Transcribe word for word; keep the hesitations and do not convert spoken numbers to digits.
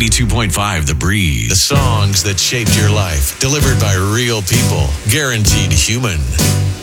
ninety-two point five The Breeze. The songs that shaped your life, delivered by real people, guaranteed human.